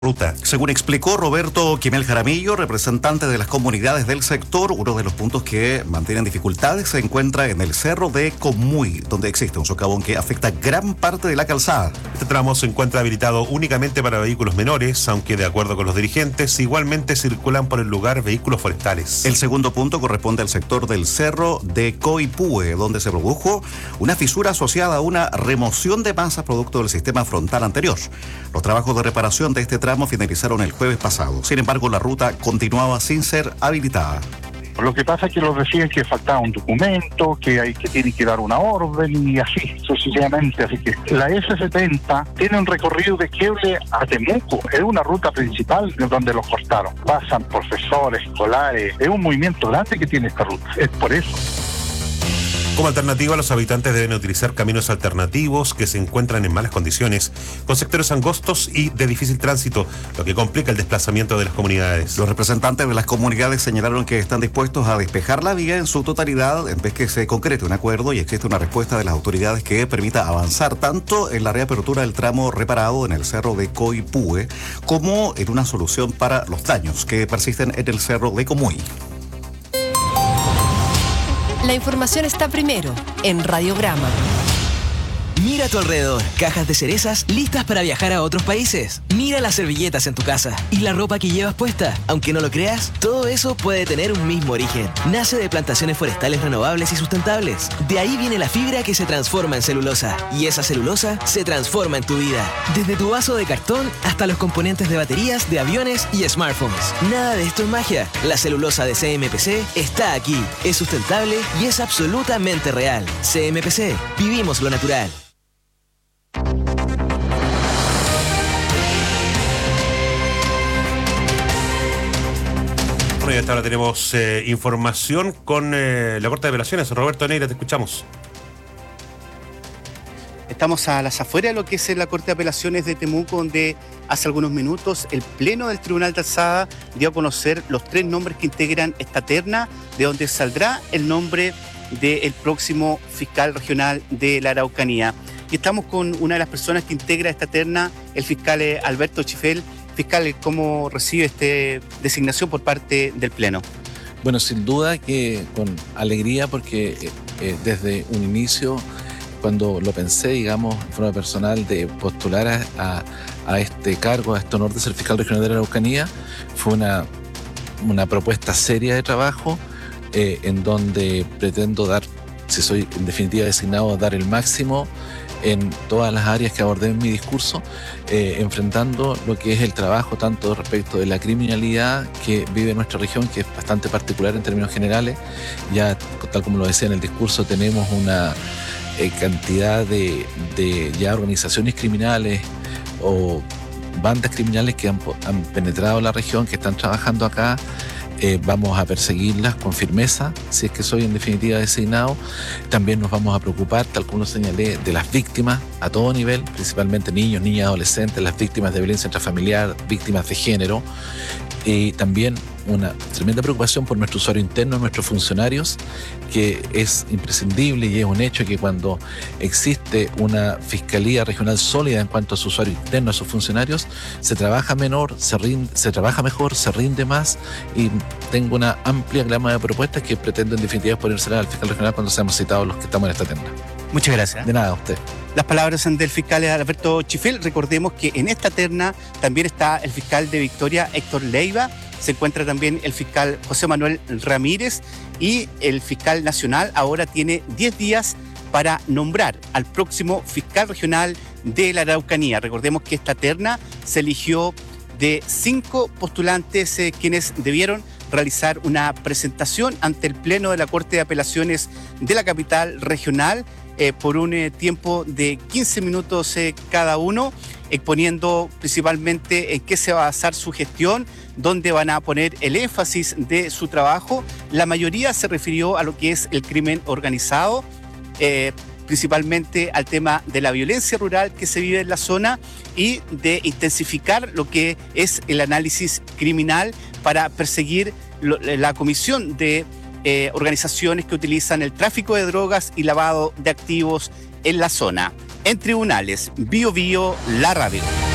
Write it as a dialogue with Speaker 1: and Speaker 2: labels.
Speaker 1: ruta. Según explicó Roberto Quimel Jaramillo, representante de las comunidades del sector, uno de los puntos que mantienen dificultades se encuentra en el cerro de Comuy, donde existe un socavón que afecta gran parte de la calzada.
Speaker 2: Este tramo se encuentra habilitado únicamente para vehículos menores, aunque de acuerdo con los dirigentes, igualmente circulan por el lugar vehículos forestales.
Speaker 1: El segundo punto corresponde al sector del cerro de Coipúe, donde se produjo una fisura asociada a una remoción de masas producto del sistema frontal anterior. Los trabajos de reparación de este tramo finalizaron el jueves pasado. Sin embargo, la ruta continuaba sin ser habilitada.
Speaker 3: Lo que pasa es que los decían que faltaba un documento, que tienen que dar una orden y así sucesivamente. Así que la S70 tiene un recorrido de Quieble a Temuco. Es una ruta principal donde los cortaron. Pasan profesores, escolares. Es un movimiento grande que tiene esta ruta. Es por eso.
Speaker 2: Como alternativa, los habitantes deben utilizar caminos alternativos que se encuentran en malas condiciones, con sectores angostos y de difícil tránsito, lo que complica el desplazamiento de las comunidades.
Speaker 1: Los representantes de las comunidades señalaron que están dispuestos a despejar la vía en su totalidad en vez que se concrete un acuerdo y existe una respuesta de las autoridades que permita avanzar tanto en la reapertura del tramo reparado en el cerro de Coipúe como en una solución para los daños que persisten en el cerro de Comuy.
Speaker 4: La información está primero en Radiograma.
Speaker 5: Mira a tu alrededor, cajas de cerezas listas para viajar a otros países. Mira las servilletas en tu casa y la ropa que llevas puesta. Aunque no lo creas, todo eso puede tener un mismo origen. Nace de plantaciones forestales renovables y sustentables. De ahí viene la fibra que se transforma en celulosa. Y esa celulosa se transforma en tu vida. Desde tu vaso de cartón hasta los componentes de baterías, de aviones y smartphones. Nada de esto es magia. La celulosa de CMPC está aquí. Es sustentable y es absolutamente real. CMPC, vivimos lo natural.
Speaker 2: Bueno, y hasta ahora tenemos información con la Corte de Apelaciones. Roberto Neira, te escuchamos.
Speaker 6: Estamos a las afueras de lo que es la Corte de Apelaciones de Temuco, donde hace algunos minutos el Pleno del Tribunal de Alzada dio a conocer los 3 nombres que integran esta terna, de donde saldrá el nombre del próximo fiscal regional de la Araucanía. Y estamos con una de las personas que integra esta terna, el fiscal Alberto Chifel. Fiscal, ¿cómo recibe esta designación por parte del Pleno?
Speaker 7: Bueno, sin duda que con alegría, porque desde un inicio, cuando lo pensé, digamos, en forma personal, de postular a este cargo, a este honor de ser fiscal regional de la Araucanía, fue una propuesta seria de trabajo en donde pretendo dar, si soy en definitiva designado, dar el máximo en todas las áreas que abordé en mi discurso, enfrentando lo que es el trabajo tanto respecto de la criminalidad que vive nuestra región, que es bastante particular en términos generales. Ya, tal como lo decía en el discurso, tenemos una cantidad de ya organizaciones criminales o bandas criminales que han penetrado la región, que están trabajando acá. Vamos a perseguirlas con firmeza, si es que soy en definitiva designado. También nos vamos a preocupar, tal como lo señalé, de las víctimas a todo nivel, principalmente niños, niñas, adolescentes, las víctimas de violencia intrafamiliar, víctimas de género. Y también una tremenda preocupación por nuestro usuario interno, nuestros funcionarios, que es imprescindible y es un hecho que cuando existe una fiscalía regional sólida en cuanto a su usuario interno, a sus funcionarios, se trabaja menor, se trabaja mejor, se rinde más, y tengo una amplia gama de propuestas que pretendo en definitiva ponérselas al fiscal regional cuando seamos citados los que estamos en esta terna.
Speaker 6: Muchas gracias.
Speaker 7: De nada, a usted.
Speaker 6: Las palabras del fiscal Alberto Chifel. Recordemos que en esta terna también está el fiscal de Victoria, Héctor Leiva. Se encuentra también el fiscal José Manuel Ramírez, y el fiscal nacional ahora tiene 10 días para nombrar al próximo fiscal regional de la Araucanía. Recordemos que esta terna se eligió de 5 postulantes quienes debieron realizar una presentación ante el Pleno de la Corte de Apelaciones de la capital regional por un tiempo de 15 minutos cada uno, exponiendo principalmente en qué se va a basar su gestión, dónde van a poner el énfasis de su trabajo. La mayoría se refirió a lo que es el crimen organizado, principalmente al tema de la violencia rural que se vive en la zona y de intensificar lo que es el análisis criminal para perseguir la comisión de organizaciones que utilizan el tráfico de drogas y lavado de activos en la zona. En tribunales, Bio Bio, la radio.